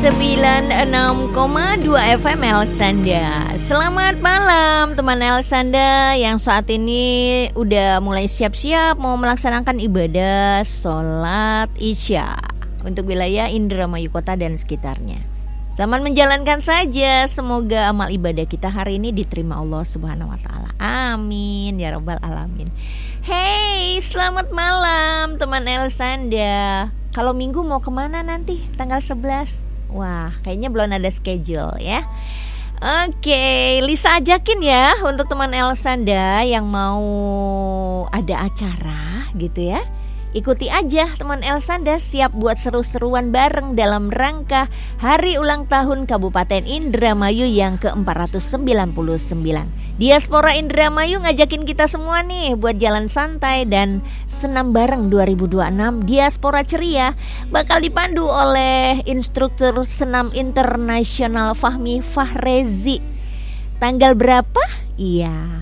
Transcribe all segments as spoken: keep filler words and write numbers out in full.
sembilan puluh enam koma dua F M Elsanda. Selamat malam teman Elsanda yang saat ini udah mulai siap-siap mau melaksanakan ibadah sholat Isya untuk wilayah Indramayu Kota dan sekitarnya. Selamat menjalankan saja, semoga amal ibadah kita hari ini diterima Allah Subhanahu wa taala. Amin ya rabbal alamin. Hey, selamat malam teman Elsanda. Kalau minggu mau kemana nanti tanggal sebelas? Wah, kayaknya belum ada schedule ya. Oke, Lisa ajakin ya untuk teman Elsanda yang mau ada acara gitu ya. Ikuti aja teman Elsanda, siap buat seru-seruan bareng dalam rangka Hari Ulang Tahun Kabupaten Indramayu yang ke empat ratus sembilan puluh sembilan. Diaspora Indramayu ngajakin kita semua nih buat jalan santai dan senam bareng dua ribu dua puluh enam Diaspora Ceria. Bakal dipandu oleh instruktur senam internasional Fahmi Fahrezi. Tanggal berapa? Iya,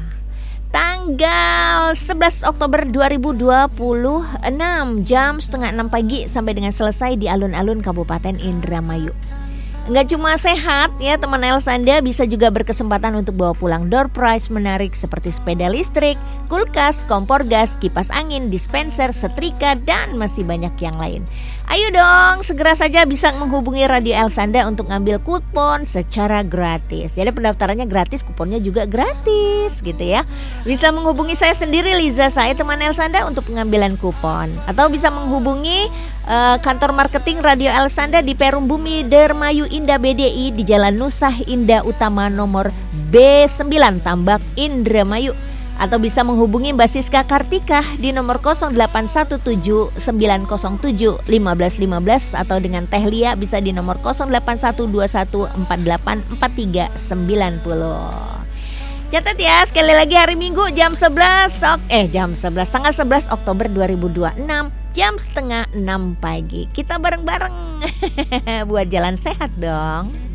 tanggal sebelas Oktober dua ribu dua puluh enam, jam setengah enam pagi sampai dengan selesai di alun-alun Kabupaten Indramayu. Enggak cuma sehat ya teman Elsanda, bisa juga berkesempatan untuk bawa pulang door prize menarik seperti sepeda listrik, kulkas, kompor gas, kipas angin, dispenser, setrika, dan masih banyak yang lain. Ayo dong, segera saja bisa menghubungi Radio Elsanda untuk ngambil kupon secara gratis. Jadi pendaftarannya gratis, kuponnya juga gratis gitu ya. Bisa menghubungi saya sendiri, Liza, saya teman Elsanda, untuk pengambilan kupon. Atau bisa menghubungi uh, kantor marketing Radio Elsanda di Perum Bumi Dermayu Indah B D I di Jalan Nusah Indah Utama nomor B sembilan Tambak Indramayu. Atau bisa menghubungi Mbak Siska Kartika di nomor nol delapan satu tujuh sembilan nol tujuh lima satu lima atau dengan Teh Lia bisa di nomor nol delapan satu dua satu empat delapan empat tiga sembilan nol. Catat ya, sekali lagi hari Minggu jam sebelas eh jam sebelas tanggal sebelas Oktober dua ribu dua puluh enam jam setengah enam pagi. Kita bareng-bareng buat jalan sehat dong.